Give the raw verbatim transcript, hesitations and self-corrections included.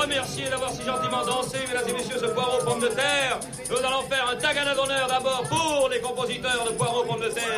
remercier d'avoir si gentiment dansé, mesdames et messieurs, ce poireau pomme de terre. Nous allons faire un tagada d'honneur d'abord pour les compositeurs de poireau pomme de terre.